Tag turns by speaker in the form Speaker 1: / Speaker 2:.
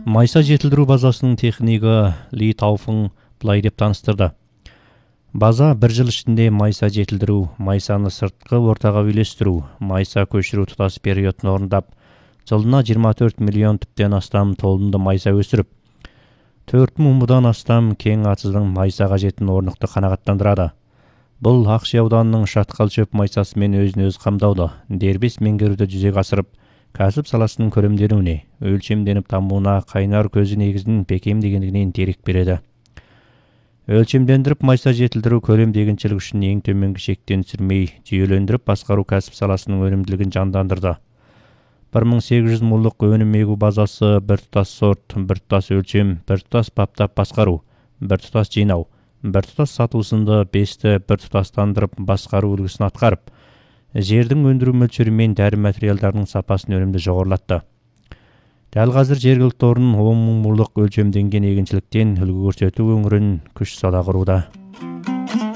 Speaker 1: Майса жетілдіру базасының технигі Ли Тауфың былай деп таныстырды. База бір жыл ішінде майса жетілдіру, майсаны сыртқы ортаға үйлестіру, майса көшіру тұтас периодын орындап, жылына 24 миллион түптен астам толымды майса өсіріп, 4 мыңдан астам кең атыздың майса қажетін орнықты қанағаттандырады. Бұл Ақши ауданының шатқал шөп майсасымен өзін-өз қамдауды, дербес меңгеруді жүзеге асырып, кәсіп саласының көлемденуіне, өлшемденіп дамуына қайнар көзі негізін бекемдегендігінен дерек береді. Өлшемдендіріп майса жетілдіру көлем егіншілік үшін ең төменгі шектен түсірмей, жүйелендіріп басқару кәсіп саласының өнімділігін жандандырды. 1800 мулдық өнім егу базасы біртұтас сорт, біртұтас өлшем, біртұтас баптап басқару, біртұтас жинау, біртұтас сату сынды 5-ті біртұтастандырып басқару үлгісін атқарып, жердің өндіру мөлшері мен дәрі материалдарының сапасын өнімді жоғарылатты. Дәл қазір жергілікті орын 10 мың мулдық өлшемденген егіншіліктен үлгі көрсету өңірін күш сала құруда.